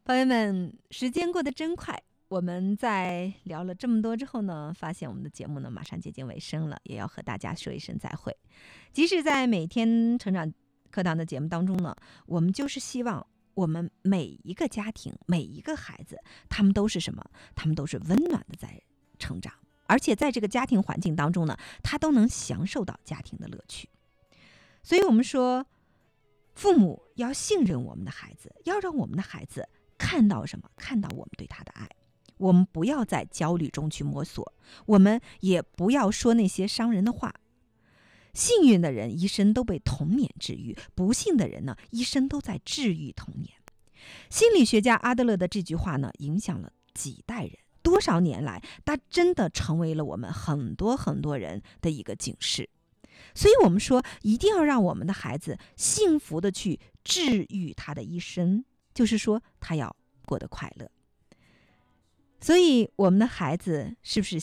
朋友们，时间过得真快。我们在聊了这么多之后呢，发现我们的节目呢马上接近尾声了，也要和大家说一声再会。即使在每天成长课堂的节目当中呢，我们就是希望我们每一个家庭、每一个孩子，他们都是什么？他们都是温暖的在成长，而且在这个家庭环境当中呢，他都能享受到家庭的乐趣。所以我们说，父母要信任我们的孩子，要让我们的孩子看到什么？看到我们对他的爱。我们不要在焦虑中去摸索，我们也不要说那些伤人的话。幸运的人一生都被童年治愈，不幸的人呢，一生都在治愈童年。心理学家阿德勒的这句话呢，影响了几代人，多少年来，它真的成为了我们很多很多人的一个警示。所以我们说，一定要让我们的孩子幸福的去治愈他的一生，就是说他要过得快乐。所以我们的孩子是不是